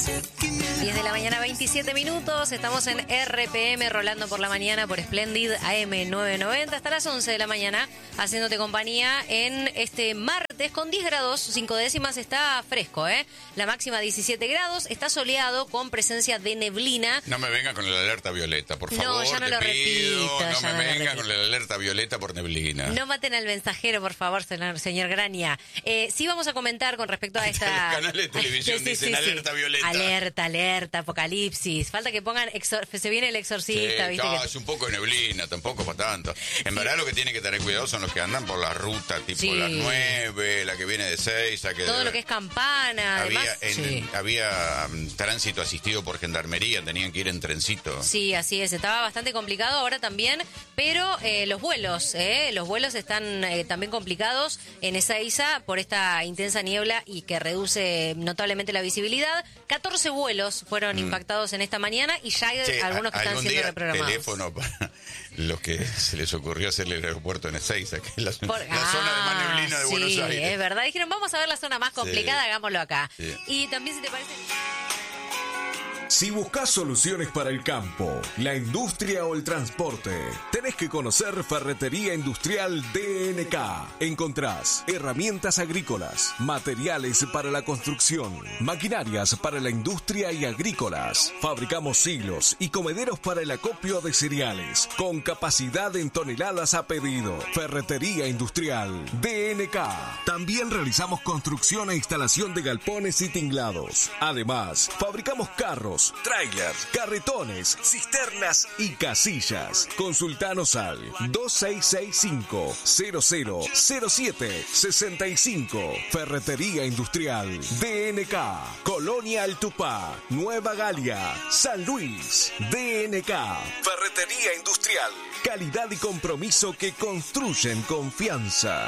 10 de la mañana, 27 minutos. Estamos en RPM, rolando por la mañana por Splendid AM 990 hasta las 11 de la mañana, haciéndote compañía en este martes con 10 grados, 5 décimas. Está fresco, ¿eh? La máxima 17 grados, está soleado con presencia de neblina. No me venga con la alerta violeta, por favor. No, ya no lo repito. No me venga con la alerta violeta por neblina. No maten al mensajero, por favor, señor Graña. Sí vamos a comentar con respecto a esta... Los canales de televisión dicen alerta violeta. Alerta, apocalipsis. Falta que pongan, se viene el exorcista, sí, ¿viste? No, es un poco de neblina, tampoco para tanto. En verdad lo que tiene que tener cuidado son los que andan por la ruta, tipo las 9, la que viene de 6. Todo lo que es Campana, además. Había tránsito asistido por gendarmería, tenían que ir en trencito. Sí, así es, estaba bastante complicado ahora también, pero los vuelos están también complicados en Ezeiza por esta intensa niebla y que reduce notablemente la visibilidad. 14 vuelos fueron impactados en esta mañana y ya hay algunos que están siendo reprogramados. Teléfono para los que se les ocurrió hacer el aeropuerto en Ezeiza, que es la zona de más neblina de Buenos Aires. Sí, es verdad. Dijeron, vamos a ver la zona más complicada, hagámoslo acá. Sí. Y también, si te parece... Si buscas soluciones para el campo, la industria o el transporte, tenés que conocer Ferretería Industrial DNK. Encontrás herramientas agrícolas, materiales para la construcción, maquinarias para la industria y agrícolas. Fabricamos silos y comederos para el acopio de cereales, con capacidad en toneladas a pedido. Ferretería Industrial DNK. También realizamos construcción e instalación de galpones y tinglados. Además, fabricamos carros, trailers, carretones, cisternas y casillas. Consultanos al 2665-000765. Ferretería Industrial DNK. Colonia Altupá, Nueva Galia, San Luis. DNK. Ferretería Industrial. Calidad y compromiso que construyen confianza.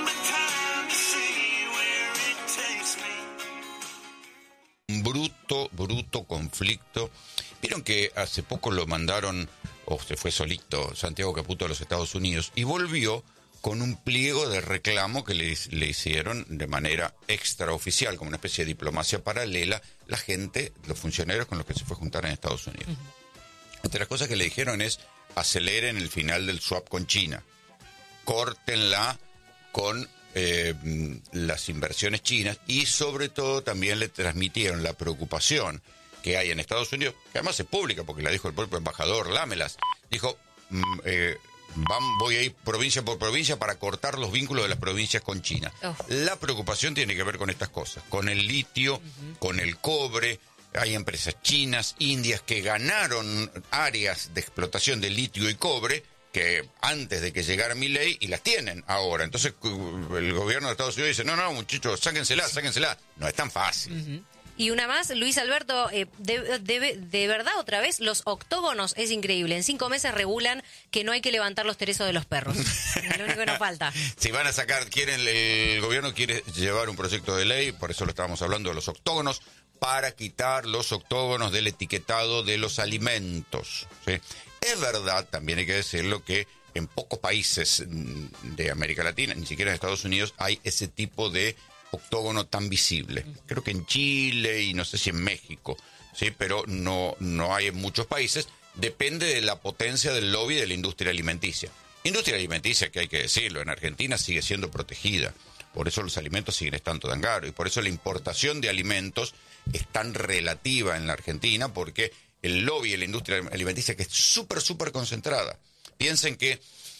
Bruto conflicto. Vieron que hace poco lo mandaron, o se fue solito, Santiago Caputo a los Estados Unidos y volvió con un pliego de reclamo que le hicieron de manera extraoficial, como una especie de diplomacia paralela, la gente, los funcionarios con los que se fue a juntar en Estados Unidos. Entre las cosas que le dijeron es: aceleren el final del swap con China, córtenla con las inversiones chinas, y sobre todo también le transmitieron la preocupación que hay en Estados Unidos, que además es pública porque la dijo el propio embajador Lámelas. Dijo, voy a ir provincia por provincia para cortar los vínculos de las provincias con China. La preocupación tiene que ver con estas cosas, con el litio, con el cobre. Hay empresas chinas, indias, que ganaron áreas de explotación de litio y cobre que antes de que llegara Milei, y las tienen ahora. Entonces el gobierno de Estados Unidos dice, no, muchachos, sáquensela. No es tan fácil. Y una más, Luis Alberto, de verdad otra vez, los octógonos es increíble. En 5 meses regulan que no hay que levantar los teresos de los perros. Es lo único que nos falta. Si van a sacar, el gobierno quiere llevar un proyecto de ley, por eso lo estábamos hablando de los octógonos, para quitar los octógonos del etiquetado de los alimentos, ¿sí? Es verdad, también hay que decirlo, que en pocos países de América Latina, ni siquiera en Estados Unidos, hay ese tipo de octógono tan visible. Creo que en Chile y no sé si en México, ¿sí? Pero no hay en muchos países. Depende de la potencia del lobby de la industria alimenticia. Industria alimenticia, que hay que decirlo, en Argentina sigue siendo protegida. Por eso los alimentos siguen estando tan caros. Y por eso la importación de alimentos es tan relativa en la Argentina, porque el lobby de la industria alimenticia, que es súper concentrada. Piensen que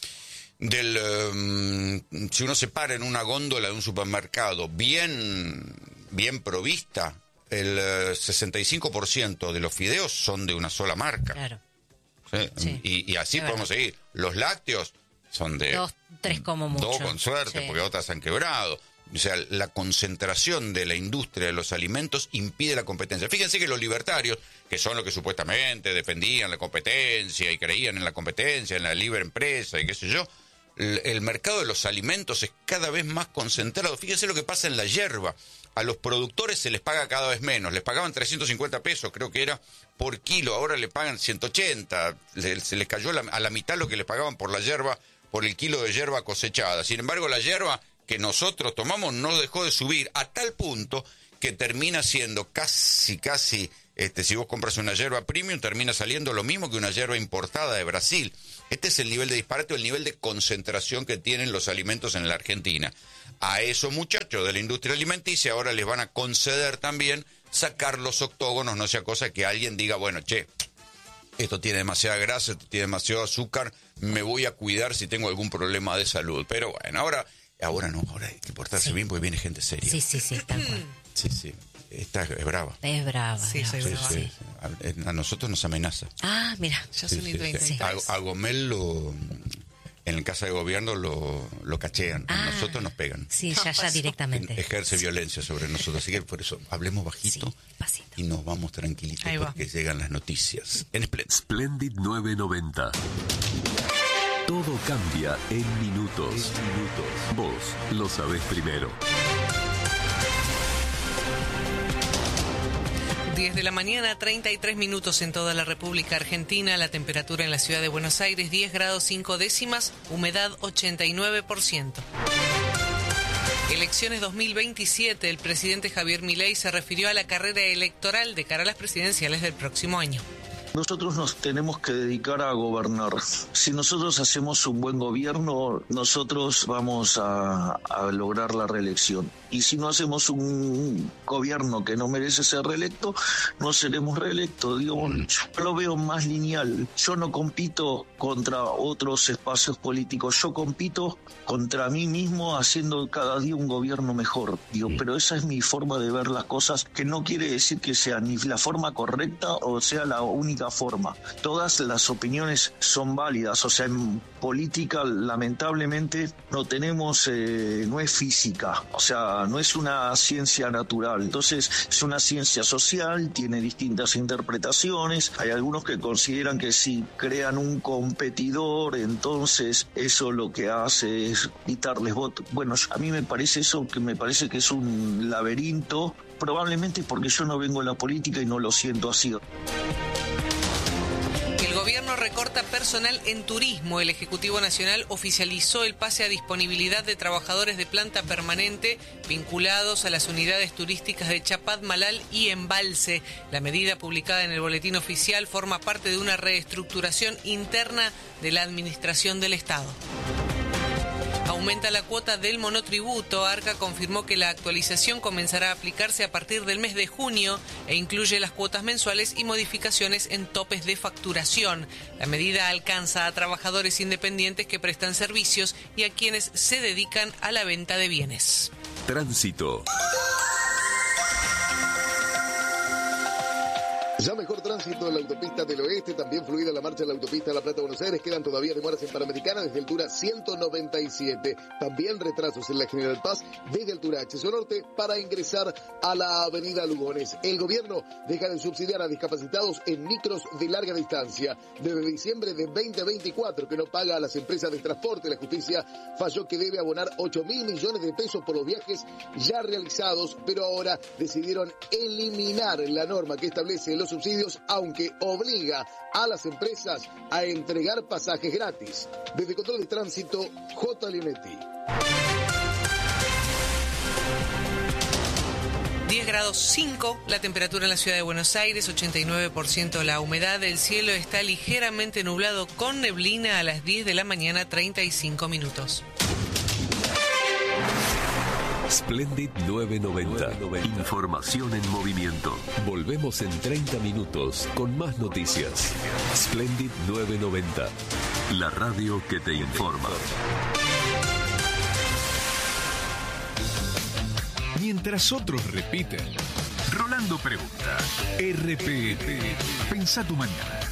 si uno se para en una góndola de un supermercado bien provista, el 65% de los fideos son de una sola marca. Claro. ¿Sí? Sí. Y así podemos seguir. Los lácteos son de 2, 3 como mucho. 2 con suerte, porque otras han quebrado. O sea, la concentración de la industria de los alimentos impide la competencia. Fíjense que los libertarios, que son los que supuestamente defendían la competencia y creían en la competencia, en la libre empresa y qué sé yo, el mercado de los alimentos es cada vez más concentrado. Fíjense lo que pasa en la yerba. A los productores se les paga cada vez menos. Les pagaban 350 pesos, creo que era, por kilo. Ahora le pagan 180. Se les cayó a la mitad lo que les pagaban por la yerba, por el kilo de yerba cosechada. Sin embargo, la yerba que nosotros tomamos no dejó de subir, a tal punto que termina siendo casi, si vos compras una yerba premium, termina saliendo lo mismo que una yerba importada de Brasil. Este es el nivel de disparate, el nivel de concentración que tienen los alimentos en la Argentina. A esos muchachos de la industria alimenticia ahora les van a conceder también sacar los octógonos, no sea cosa que alguien diga, bueno, che, esto tiene demasiada grasa, esto tiene demasiado azúcar, me voy a cuidar si tengo algún problema de salud. Pero bueno, ahora hay que portarse bien porque viene gente seria. Sí, tal cual. Sí. Esta es brava. Es brava. Sí, soy brava. Sí. A nosotros nos amenaza. Ah, mira. Yo soy 1:33. A Gomel en Casa de Gobierno lo cachean. A nosotros nos pegan. Sí, ya directamente. Ejerce violencia sobre nosotros. Así que por eso hablemos bajito y nos vamos tranquilitos porque llegan las noticias. En Splendid 990. Todo cambia en minutos. Vos lo sabés primero. 10 de la mañana, 33 minutos en toda la República Argentina. La temperatura en la ciudad de Buenos Aires, 10 grados 5 décimas, humedad 89%. Elecciones 2027, el presidente Javier Milei se refirió a la carrera electoral de cara a las presidenciales del próximo año. Nosotros nos tenemos que dedicar a gobernar. Si nosotros hacemos un buen gobierno, nosotros vamos a lograr la reelección. Y si no hacemos un gobierno que no merece ser reelecto, no seremos reelectos. Digo, yo lo veo más lineal. Yo no compito contra otros espacios políticos. Yo compito contra mí mismo haciendo cada día un gobierno mejor. Digo, pero esa es mi forma de ver las cosas, que no quiere decir que sea ni la forma correcta o sea la única forma. Todas las opiniones son válidas. O sea, en política lamentablemente no tenemos, no es física, o sea, no es una ciencia natural. Entonces es una ciencia social, tiene distintas interpretaciones. Hay algunos que consideran que si crean un competidor, entonces eso lo que hace es quitarles votos. Bueno, a mí me parece eso, que me parece que es un laberinto, probablemente porque yo no vengo de la política y no lo siento así. El gobierno recorta personal en turismo. El Ejecutivo Nacional oficializó el pase a disponibilidad de trabajadores de planta permanente vinculados a las unidades turísticas de Chapadmalal y Embalse. La medida, publicada en el Boletín Oficial, forma parte de una reestructuración interna de la Administración del Estado. Aumenta la cuota del monotributo. Arca confirmó que la actualización comenzará a aplicarse a partir del mes de junio e incluye las cuotas mensuales y modificaciones en topes de facturación. La medida alcanza a trabajadores independientes que prestan servicios y a quienes se dedican a la venta de bienes. Tránsito. Ya mejor tránsito en la autopista del oeste, también fluida la marcha en la autopista de La Plata-Buenos Aires. Quedan todavía demoras en Panamericana desde altura 197. También retrasos en la General Paz desde altura Acceso Norte para ingresar a la avenida Lugones. El gobierno deja de subsidiar a discapacitados en micros de larga distancia. Desde diciembre de 2024 que no paga a las empresas de transporte. La justicia falló que debe abonar 8.000 millones de pesos por los viajes ya realizados, pero ahora decidieron eliminar la norma que establece los subsidios, aunque obliga a las empresas a entregar pasajes gratis. Desde Control de Tránsito, J. Leonetti. 10 grados 5, la temperatura en la ciudad de Buenos Aires, 89% la humedad. El cielo está ligeramente nublado con neblina a las 10 de la mañana, 35 minutos. Splendid 990. Información en movimiento. Volvemos en 30 minutos con más noticias. Splendid 990. La radio que te informa. Mientras otros repiten, Rolando pregunta. RPM. Pensá tu mañana.